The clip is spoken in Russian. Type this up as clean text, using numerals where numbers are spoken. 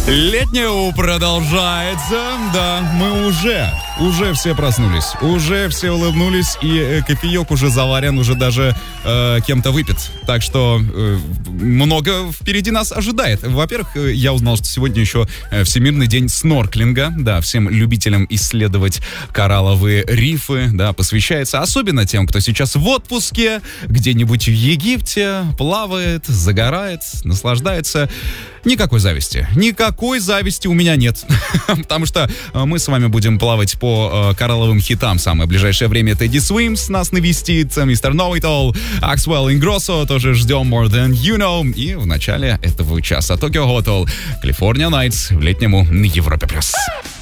Летнее продолжается. Да, мы уже все проснулись, уже все улыбнулись, и кофеек уже заварен, уже даже кем-то выпит. Так что много впереди нас ожидает. Во-первых, я узнал, что сегодня еще Всемирный день снорклинга. Да, всем любителям исследовать коралловые рифы, да, посвящается. Особенно тем, кто сейчас в отпуске, где-нибудь в Египте, плавает, загорает, наслаждается. Никакой зависти у меня нет. Потому что мы с вами будем плавать по коралловым хитам. Самое ближайшее время Teddy Swims нас навестит, Мистер Know It All, Axwell Ingrosso, тоже ждем More Than You Know. И в начале этого часа Tokyo Hotel, California Nights в летнему на Европе+.